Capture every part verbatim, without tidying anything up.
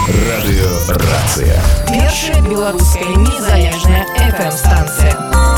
Радыёрацыя. Першая беларуская незалежная эф эм-станцыя.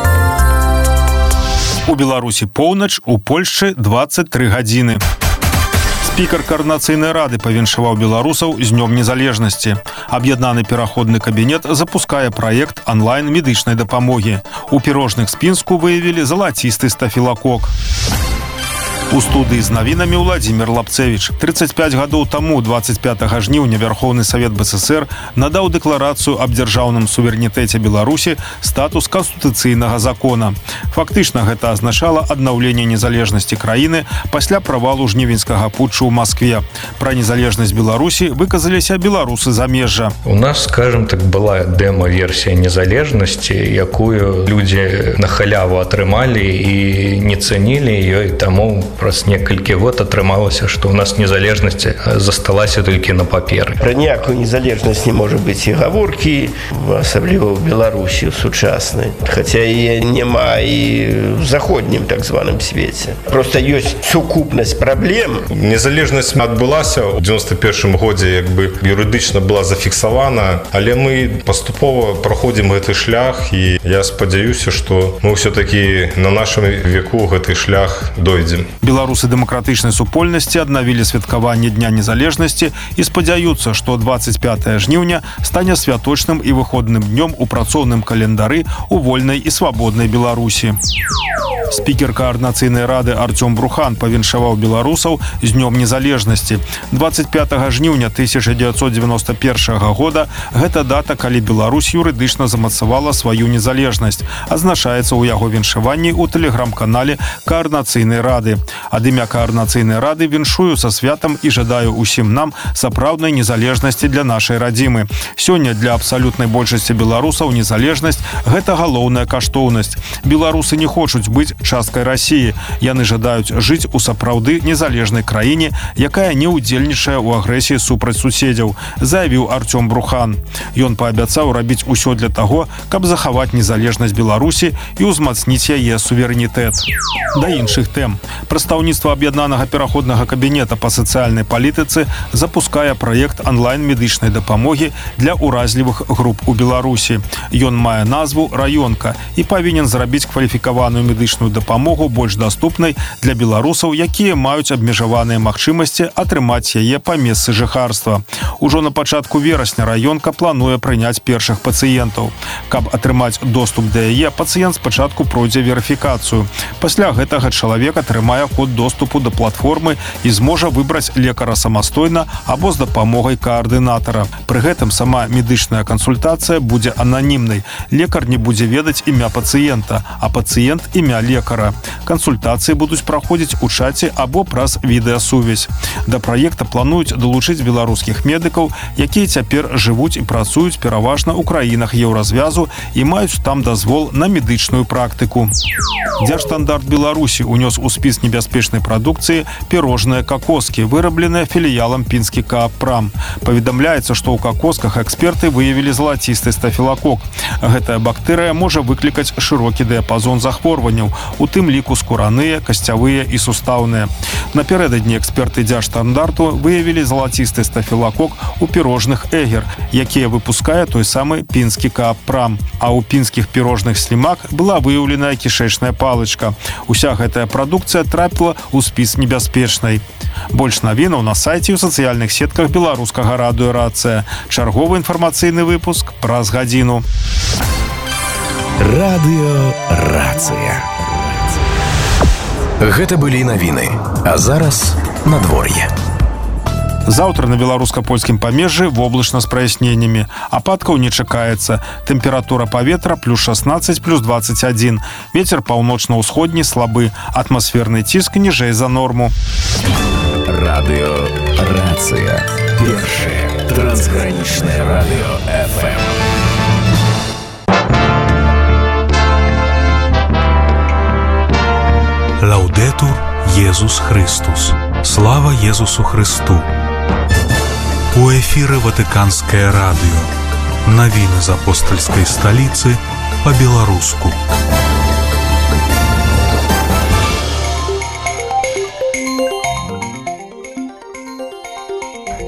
У Беларусі поўнач, у Польшчы дваццаць тры гадзіны. Спікер Коордынацыйнай рады павіншаваў беларусаў з днём незалежнасці. Аб'яднаны пераходны кабінет запускае праект онлайн-медычнай дапамогі. У пірожных з Пінску выявілі залацісты стафілакок. У студыі з навінамі Владзімір Лапцевіч. трыццаць пяць гадоў таму, дваццаць пятага жніўня, Верховны Савет бэ эс эсэр надаў дэкларацыю аб дзяржаўным суверэнітэце Беларусі статус канстытуцыйнага закона. Фактычна гэта азначала аднаўленне незалежнасці краіны пасля правалу жнівеньскага путчу ў Маскве. Пра незалежнасць Беларусі выказаліся беларусы замежжа. У нас, скажем так, была дэма-версія незалежнасці, якую людзі на халяву атрымалі і не цанілі ёй, таму праз некалькі год атрымалася, што ў нас незалежнасць засталася толькі на паперы. Пра ніякую незалежнасць не можа быць і гаворкі, асабліва ў Беларусі ў сучаснай. Хаця яе няма і ў заходнім так званым свеце. Проста ёсць сукупнасць праблем. Незалежнасць адбылася ў дзевяносто першым годзе, як бы юрыдычна была зафіксавана, але мы паступова праходзім гэты шлях, і я спадзяюся, што мы ўсё-такі на нашым веку гэты шлях дойдзем. Беларусы дэмакратычнай супольнасці аднавілі святкаванне Дня незалежнасці і спадзяюцца, што дваццаць пятага жніўня стане святочным і выходным днём у працоўным календары ў вольнай і свабоднай Беларусі. Спікер Коордынацыйнай рады Артём Брухан павіншаваў беларусаў з днём незалежнасці. дваццаць пятага жніўня тысяча дзевяцьсот дзевяноста першага года гэта дата, калі Беларусь юрыдычна замацавала сваю незалежнасць. Азначаецца ў яго віншаванні ў тэлеграм-канале Коордынацыйнай рады. Ад імя Коордынацыйнай рады віншую са святам і жадаю усім нам сапраўднай незалежнасці для нашай радзімы. Сёння для абсалютнай большасці беларусаў незалежнасць – гэта галоўная каштоўнасць. Беларусы не хочуць быць часткай Расіі. Яны жадаюць жыць у сапраўды незалежнай краіне, якая не ўдзельнічае ў агрэсіі супраць суседзяў, заявіў Артём Брухан. Ён паабяцаў рабіць усё для таго, каб захаваць незалежнасць Беларусі і ўзмацніць яе суверэнітэт. Да іншых тэм. Прадстаўніцтва аб'яднанага пераходнага кабінета па сацыяльнай палітыцы запускае праект онлайн-медычнай дапамогі для ўразлівых груп у Беларусі. Ён мае назву «Раёнка» і павінен зрабіць кваліфікаваную медычную дапамогу больш даступнай для беларусаў, якія маюць абмежаваныя магчымасці атрымаць яе па месцы жыхарства. Ужо на пачатку верасня раёнка плануе прыняць першых пацыентаў. Каб атрымаць доступ да яе, пацыент спачатку пройдзе верыфікацыю. Пасля гэтага чалавек атрымае код доступу да платформы і зможа выбраць лекара самастойна або з дапамогай каардынатара. Пры гэтым сама медычная кансультацыя будзе ананімнай. Лекар не будзе ведаць імя пацыента, а пацыент імя лекара. Кансультацыі будуць праходзіць у чаце або праз відэасувязь. Да праекта плануюць далучыць беларускіх медыкаў, якія цяпер жывуць і працуюць пераважна ў краінах еўразвязу і маюць там дазвол на медычную практыку. Дзяржстандарт Беларусі унёс у спіс небяспечнай прадукцыі пірожныя какоскі, вырабленыя філіялам Пінскі Каапрам. Паведамляецца, што ў какосках эксперты выявілі залацісты стафілакок. Гэтая бактэрыя можа выклікаць шырокі дыяпазон захворванняў, у тым ліку скураныя, касцявыя і сустаўныя. Напярэдадні эксперты дзяржстандарту выявілі залацісты стафілакок у пірожных «Эгер», якія выпускае той самы Пінскі Каапрам. А ў пінскіх пірожных «Слімак» была выяўленая кішэчная палычка. Уся гэтая прадукцыя трапіла ў спіс небяспечнай. Больш навінаў на сайце і ў сацыяльных сетках беларускага радыёрацыя. Чарговы інфармацыйны выпуск праз гадзіну. Радыёрацыя. Гэта былі навіны. А зараз надвор'е. Заўтра на беларуска-польскім памежжы воблачна з праясненнямі. Ападкаў не чакаецца. Тэмпература паветра плюс шаснаццаць, плюс дваццаць адзін. Вецер паўночна-ўсходні слабы. Атмасферны ціск ніжэй за норму. Радыёрацыя. Першае трансгранічнае радыё эф эм. Лаўдетур Єсус Христос. Слава Єсусу Христу. У эфіры Ватыканскае радыё. Навіны з апостальскай сталіцы па-беларуску.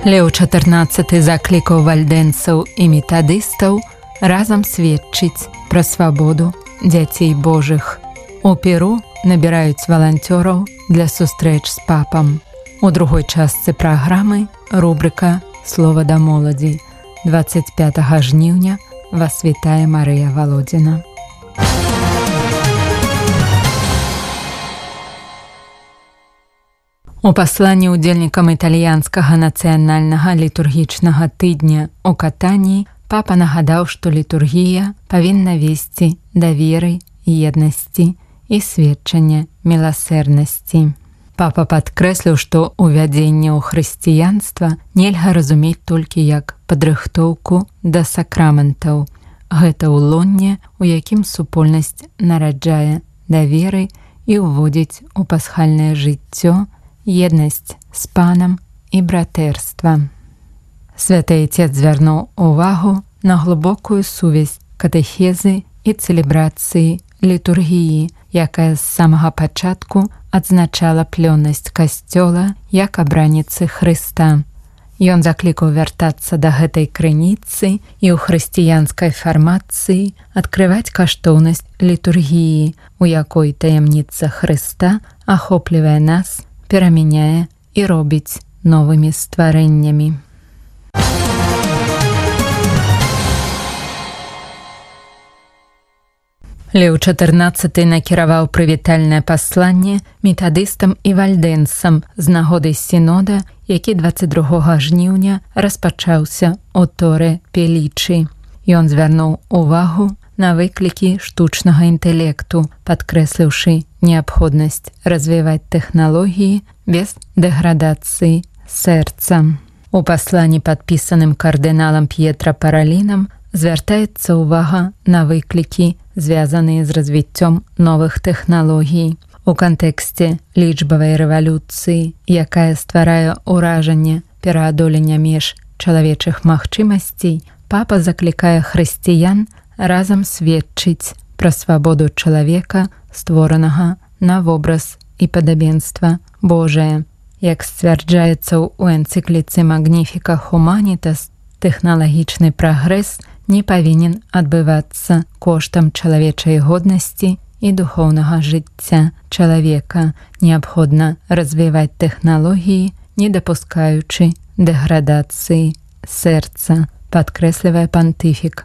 Леў чатырнаццаты заклікаў вальдэнцаў і метадыстаў разам сведчыць пра свабоду дзяцей Божых. У Перу набіраюць валанцёраў для сустрэч з папам. У другой частцы праграмы рубрыка «Слова да моладзі». дваццаць пятага жніўня вас вітае Марыя Валодзіна. У пасланні ўдзельнікам італьянскага нацыянальнага літургічнага тыдня у Катаніі папа нагадаў, што літургія павінна весці да веры, еднасці і сведчання міласэрнасці. Папа падкрэсліў, што увядзенне ў хрысціянства нельга разумець толькі як падрыхтоўку да сакраментаў. Гэта ўлонне, у якім супольнасць нараджае да веры і ўводзіць у пасхальнае жыццё еднасць з панам і братэрства. Святы Отец звярнуў увагу на глыбокую сувязь катэхезы і цэлебрацыі літургіі, якая з самага пачатку адзначала плённасць касцёла як абраніцы Хрыста. Ён заклікаў вяртацца да гэтай крыніцы і ў хрысціянскай фармацыі адкрываць каштоўнасць літургіі, у якой таямніца Хрыста ахоплівае нас, перамяняе і робіць новымі стварэннямі. Леў чатырнаццаты накіраваў прывітальнае пасланне метадыстам і вальдэнцам з нагоды сінода, які дваццаць другога жніўня распачаўся ў Торе-Пелічы. Ён звярнуў увагу на выклікі штучнага інтэлекту, падкрэсліўшы неабходнасць развіваць тэхналогіі без дэградацыі сэрца. У пасланні, падпісаным кардыналам П'етра Паралінам, звяртаецца ўвага на выклікі, звязаныя з развіццём новых тэхналогій. У кантэксце лічбавай рэвалюцыі, якая стварае ўражанне пераадолення меж чалавечых магчымасцей, папа заклікае хрысціян разам сведчыць пра свабоду чалавека, створанага на вобраз і падабенства Божае. Як сцвярджаецца ў энцыкліцы Magnificat Humanitas, тэхналагічны прагрэс не павінен адбывацца коштам чалавечай годнасці і духоўнага жыцця чалавека. Неабходна развіваць тэхналогіі, не дапускаючы дэградацыі сэрца, падкрэслівае пантыфік.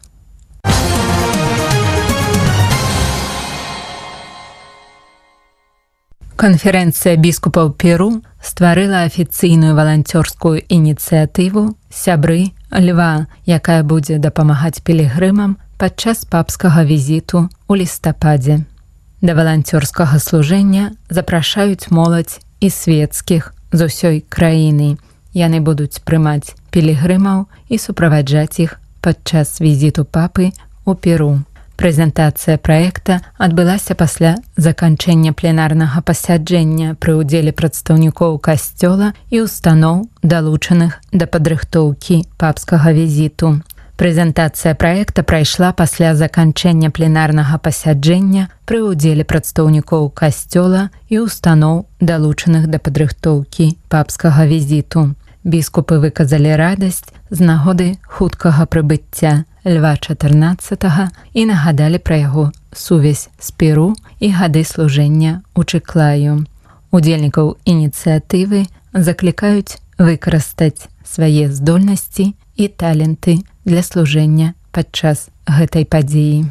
Канферэнцыя біскупаў Перу стварыла афіцыйную валанцёрскую ініцыятыву «Сябры Льва», якая будзе дапамагаць пілігрымам падчас папскага візіту ў лістападзе. Да валанцёрскага служэння запрашаюць моладзь і свецкіх з усёй краіны. Яны будуць прымаць пілігрымаў і суправаджаць іх падчас візіту папы ў Перу. Прэзентацыя праекта адбылася пасля заканчэння пленарнага пасяджэння пры ўдзеле прадстаўнікоў касцёла і устаноў, далучаных да падрыхтоўкі папскага візіту. Прэзентацыя праекта прайшла пасля заканчэння пленарнага пасяджэння пры ўдзеле прадстаўнікоў касцёла і устаноў, далучаных да падрыхтоўкі папскага візіту. Біскупы выказалі радасць з нагоды хуткага прыбыцця Льва чатырнаццатага і нагадалі пра яго сувязь з Перу і гады служэння ў Чыклаю. Удзельнікаў ініцыятывы заклікаюць выкарыстаць свае здольнасці і таленты для служэння падчас гэтай падзеі.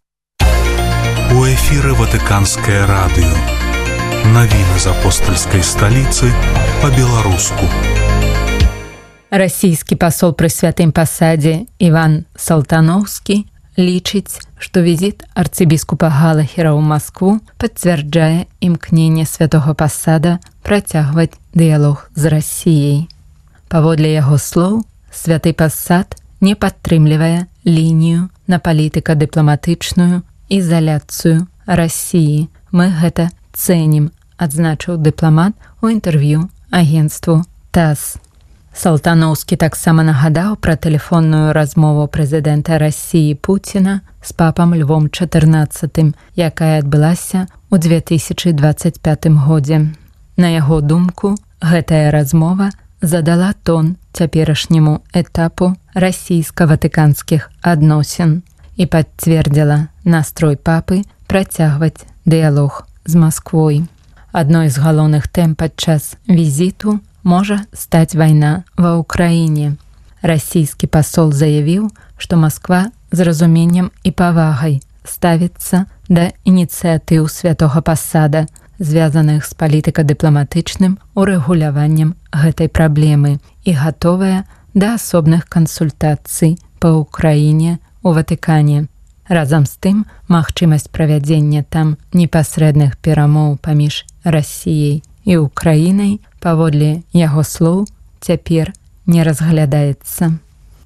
У эфіры Ватыканскае радыё. Навіны з апостальскай сталіцы па-беларуску. Расійскі пасол пры святым пасадзе Іван Салтановскі лічыць, што візіт арцыбіскупа Галахера ў Маскву пацвярджае імкненне святога пасада працягваць дыялог з Расіяй. Паводле яго слоў, святы пасад не падтрымлівае лінію на палітыка-дыпламатычную ізаляцыю Расіі. Мы гэта цэнім, адзначыў дыпламат у інтэрв'ю агенцтву ТАСС. Салтановскі таксама нагадаў пра тэлефонную размову прэзідэнта Расіі Пуціна з папам Львом чатырнаццатым, якая адбылася ў две тысячы дваццаць пятым годзе. На яго думку, гэтая размова задала тон цяперашняму этапу расійска-ватыканскіх адносін і пацвердзіла настрой папы працягваць дыялог з Масквой. Адной з галоўных тэм падчас візіту можа стаць вайна ва ўкраіне. Расійскі пасол заявіў, што Масква з разуменнем і павагай ставіцца да ініцыятыў святога пасада, звязаных з палітыка-дыпламатычным урэгуляваннем гэтай праблемы і гатовая да асобных кансультацый па ўкраіне у Ватыкане. Разам з тым, магчымасць правядзення там непасрэдных перамоў паміж Расіяй і Украінай, паводле яго слоў, цяпер не разглядаецца.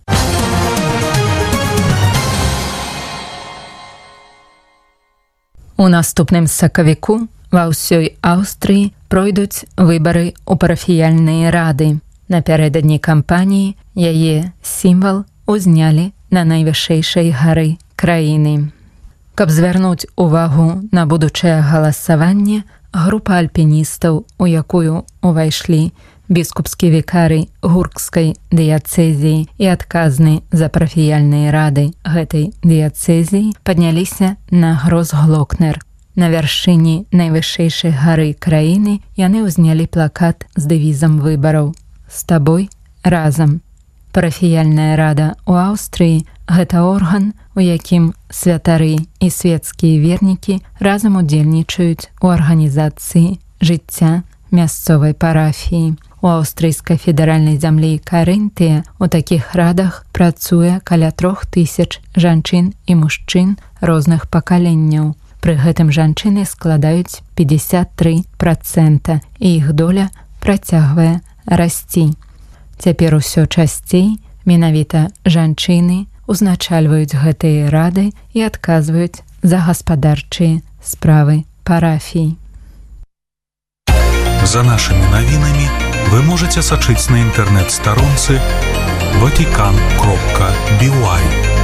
У наступным сакавіку ва ўсёй Аўстрыі пройдуць выбары ў парафіяльныя рады. Напярэдадні кампаніі яе сімвал узнялі на найвышэйшай гары краіны. Каб звярнуць увагу на будучае галасаванне, група альпіністаў, у якую увайшлі біскупскі вікарый гуркскай дыяцэзіі і адказны за парафіяльныя рады гэтай дыяцэзіі, падняліся на Гросглокнер. На вяршыні найвышэйшай гары краіны яны ўзнялі плакат з дэвізам выбараў «З табой разам». Парафіяльная рада ў Аўстрыі – гэта орган, у якім святары і светскія вернікі разам удзельнічаюць у арганізацыі жыцця мясцовай парафіі. У аўстрыйскай федэральнай зямлі Карынтыя у такіх радах працуе каля трох тысяч жанчын і мужчын розных пакаленняў. Пры гэтым жанчыны складаюць пятьдесят три процента, і іх доля працягвае расці. Цяпер усё часцей менавіта жанчыны узначальваюць гэтыя рады і адказваюць за гаспадарчыя справы парафій. За нашими навінамі вы можете сачыць на інтэрнэт-старонцы ватикан кропка би уай.